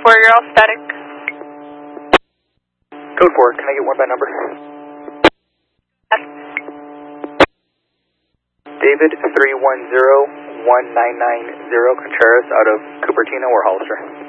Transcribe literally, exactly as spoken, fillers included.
four, you're all static. Code four, can I get one by number? Yes. David three one zero one nine nine zero Contreras out of Cupertino or Hollister.